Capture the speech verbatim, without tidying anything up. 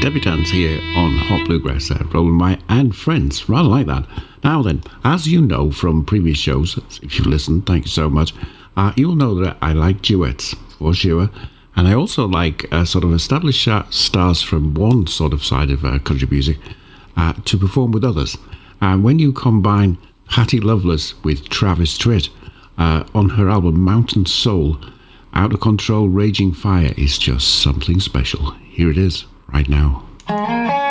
Debutants here on Hot Bluegrass, uh, Roland Meyer and Friends. Rather like that. Now then, as you know from previous shows, if you've listened, thank you so much, uh, you'll know that I like duets, for sure. And I also like uh, sort of established stars from one sort of side of uh, country music uh, to perform with others. And when you combine Patty Loveless with Travis Tritt uh, on her album Mountain Soul, Out of Control Raging Fire is just something special. Here it is, right now.